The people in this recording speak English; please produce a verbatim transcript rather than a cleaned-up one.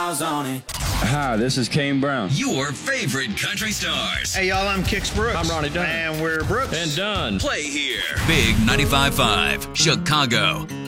miles on it. Hi, this is Kane Brown. Your favorite country stars. Hey, y'all, I'm Kix Brooks. I'm Ronnie Dunn. And we're Brooks. And Dunn. Play here. Big ninety-five point five, Chicago.